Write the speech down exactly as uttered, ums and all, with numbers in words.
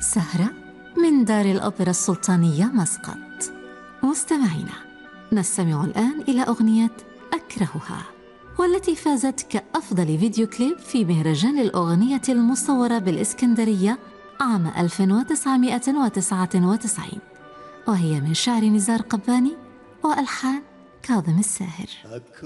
سهرة من دار الأوبرا السلطانية مسقط. مستمعينا، نستمع الآن إلى أغنية أكرهها، والتي فازت كأفضل فيديو كليب في مهرجان الأغنية المصورة بالإسكندرية عام ألف وتسعمائة وتسعة وتسعين، وهي من شعر نزار قباني وألحان كاظم الساهر.